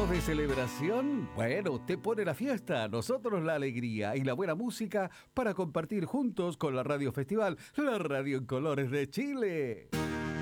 ¿Sos de celebración? Bueno, te pone la fiesta, nosotros la alegría y la buena música para compartir juntos con la Radio Festival, la radio en colores de Chile.